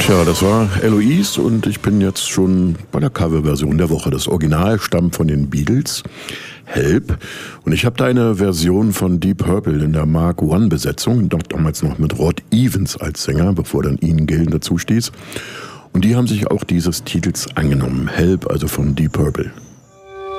Tja, das war Eloise und ich bin jetzt schon bei der Coverversion der Woche. Das Original stammt von den Beatles, Help. Und ich habe da eine Version von Deep Purple in der Mark I Besetzung, dort damals noch mit Rod Evans als Sänger, bevor dann Ian Gillan dazu stieß. Und die haben sich auch dieses Titels angenommen, Help, also von Deep Purple.